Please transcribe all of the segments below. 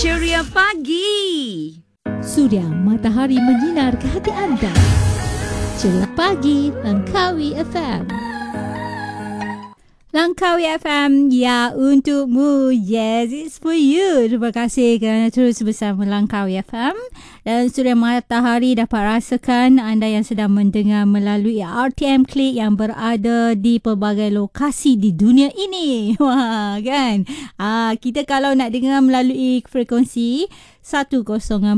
Ceria Pagi. Suria matahari menyinar ke hati anda. Ceria Pagi, Langkawi FM. Langkawi FM, ya untukmu. Yes, it's for you. Terima kasih kerana terus bersama Langkawi FM. Dan Suria Matahari dapat rasakan anda yang sedang mendengar melalui RTM Klik yang berada di pelbagai lokasi di dunia ini. Wah, kan? Kita kalau nak dengar melalui frekuensi 104.8,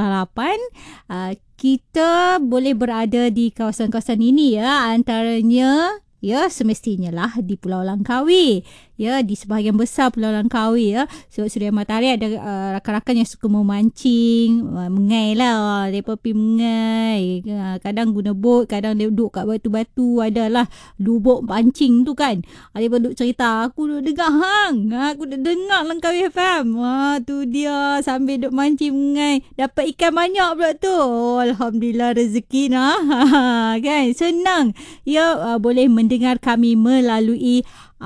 kita boleh berada di kawasan-kawasan ini ya. Antaranya semestinya lah di Pulau Langkawi. Di sebahagian besar Pulau Langkawi sebab Suria Matahari ada rakan-rakan yang suka memancing, mengai lah. Mereka pergi mengai. Kadang guna bot, kadang dia duduk kat batu-batu. Adalah lubuk pancing tu kan. Mereka duduk cerita, aku duduk dengar aku duduk dengar Langkawi FM. Tu dia sambil duduk mancing mengai. Dapat ikan banyak pula tu. Alhamdulillah rezeki nah. Kan senang. Boleh mendengar kami melalui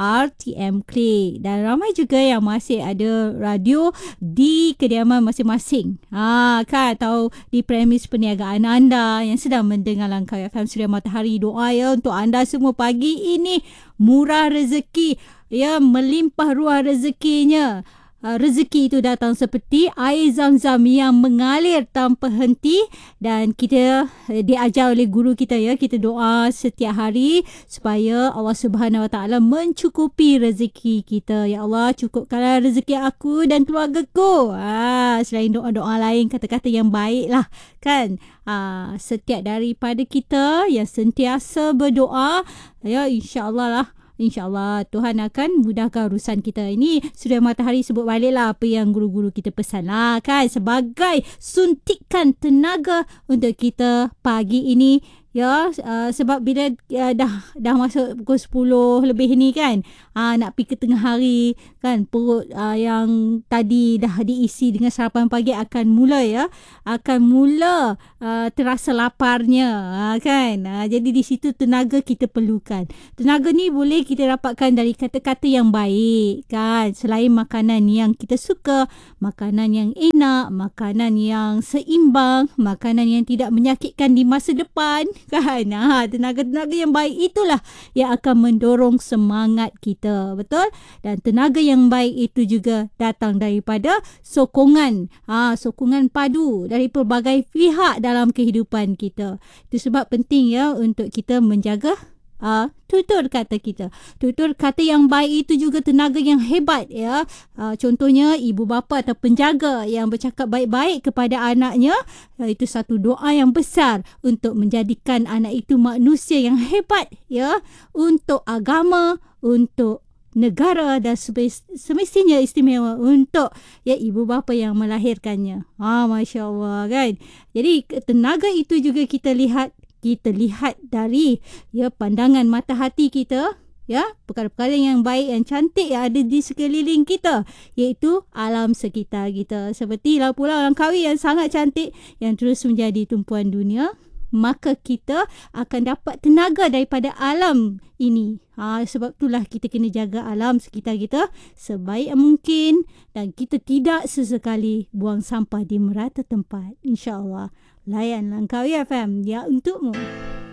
RTM Klik. Dan ramai juga yang masih ada radio di kediaman masing-masing. Kan, atau di premis perniagaan anda yang sedang mendengar Langkawi FM Suria Matahari. Doa untuk anda semua pagi ini murah rezeki, melimpah ruah rezekinya. Rezeki itu datang seperti air zam-zam yang mengalir tanpa henti. Dan kita diajar oleh guru kita kita doa setiap hari supaya Allah Subhanahu Wa Taala mencukupi rezeki kita. Ya Allah, cukupkanlah rezeki aku dan keluargaku. Selain doa-doa lain, kata-kata yang baik lah kan. Setiap daripada kita yang sentiasa berdoa, insya-Allah lah, InsyaAllah Tuhan akan mudahkan urusan kita. Ini Suria Matahari sebut balik lah apa yang guru-guru kita pesan lah kan. Sebagai suntikan tenaga untuk kita pagi ini. Sebab bila dah masuk pukul 10 lebih ni kan. Nak pergi ke tengah hari kan. Perut yang tadi dah diisi dengan sarapan pagi akan mula akan mula terasa laparnya kan. Jadi di situ tenaga kita perlukan. Tenaga ni boleh kita dapatkan dari kata-kata yang baik kan. Selain makanan yang kita suka, makanan yang enak, makanan yang seimbang, makanan yang tidak menyakitkan di masa depan kan. Tenaga-tenaga yang baik itulah yang akan mendorong semangat kita, betul? Dan tenaga yang baik itu juga datang daripada sokongan sokongan padu dari pelbagai pihak dalam kehidupan kita. Itu sebab penting untuk kita menjaga tutur kata kita. Tutur kata yang baik itu juga tenaga yang hebat contohnya ibu bapa atau penjaga yang bercakap baik-baik kepada anaknya, itu satu doa yang besar untuk menjadikan anak itu manusia yang hebat untuk agama, untuk negara, dan semestinya istimewa untuk ibu bapa yang melahirkannya. Masya Allah kan. Jadi tenaga itu juga kita lihat dari pandangan mata hati kita, perkara-perkara yang baik, yang cantik yang ada di sekeliling kita, iaitu alam sekitar kita. Seperti Pulau Langkawi yang sangat cantik yang terus menjadi tumpuan dunia, maka kita akan dapat tenaga daripada alam ini. Sebab itulah kita kena jaga alam sekitar kita sebaik mungkin, dan kita tidak sesekali buang sampah di merata tempat. InsyaAllah. Layan Langkawi FM untukmu.